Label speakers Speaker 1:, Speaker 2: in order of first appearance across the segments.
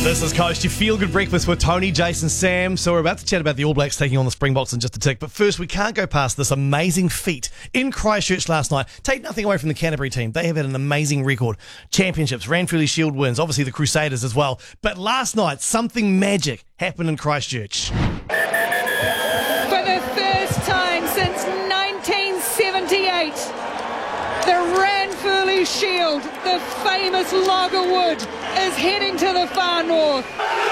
Speaker 1: This is Coast, your feel-good breakfast with Tony, Jason, Sam. So we're about to chat about the All Blacks taking on the Springboks in just a tick. But first, we can't go past this amazing feat in Christchurch last night. Take nothing away from the Canterbury team. They have had an amazing record. Championships, Ranfurly Shield wins, obviously the Crusaders as well. But last night, something magic happened in Christchurch.
Speaker 2: For the first time since 1978, the Ranfurly Shield, the famous Lager Wood, is heading to the far north.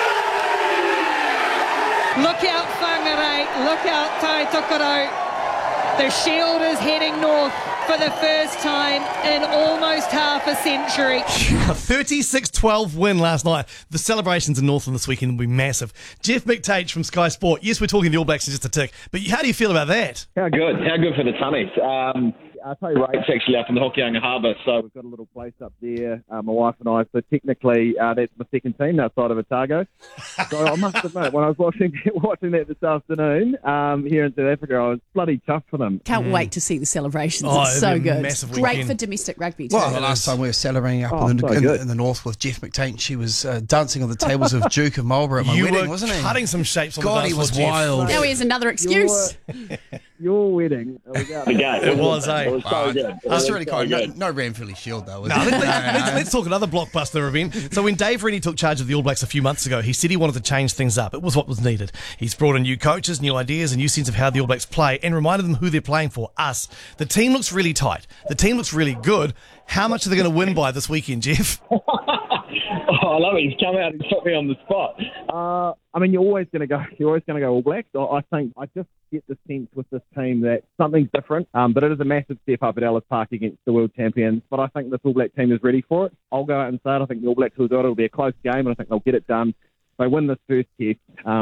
Speaker 2: Look out Whangarei, look out Taitokoro. The Shield is heading north for the first time in almost half a century.
Speaker 1: A 36-12 win last night. The celebrations in Northland this weekend will be massive. Jeff McTage from Sky Sport. Yes, we're talking the All Blacks in just a tick, but how do you feel about that?
Speaker 3: How good for the Tunnies. Our play rate's actually up in the Hokianga Harbour, so we've got a little place up there, my wife and I. So technically, that's my second team outside of Otago. So I must admit, when I was watching that this afternoon here in South Africa, I was bloody tough for them.
Speaker 4: Can't wait to see the celebrations.
Speaker 1: Oh,
Speaker 4: it's so
Speaker 1: it'll be a
Speaker 4: good.
Speaker 1: massive
Speaker 4: Great
Speaker 1: weekend.
Speaker 4: for domestic rugby too.
Speaker 5: Well, the last time we were celebrating up in the north with Jeff McTaint, she was dancing on the tables of Duke of Marlborough at my wedding, wasn't he?
Speaker 1: Cutting some shapes on
Speaker 5: God,
Speaker 1: the
Speaker 5: he
Speaker 1: dance
Speaker 5: was
Speaker 1: floor, Jeff.
Speaker 5: wild.
Speaker 4: Now he has another excuse.
Speaker 3: Your wedding.
Speaker 1: It was, eh?
Speaker 3: It was so good.
Speaker 5: That's really cool. No Ranfurly Shield, though, was
Speaker 1: No,
Speaker 5: it?
Speaker 1: let's talk another blockbuster event. So when Dave Rennie took charge of the All Blacks a few months ago, he said he wanted to change things up. It was what was needed. He's brought in new coaches, new ideas, a new sense of how the All Blacks play, and reminded them who they're playing for, us. The team looks really tight. The team looks really good. How much are they going to win by this weekend, Jeff?
Speaker 3: I love it. He's come out and put me on the spot. I mean, you're always going to go All Blacks. I think I just get the sense with this team that something's different. But it is a massive step up at Ellis Park against the world champions. But I think this All Black team is ready for it. I'll go out and say it. I think the All Blacks will do it. It'll be a close game, and I think they'll get it done. They win this first test.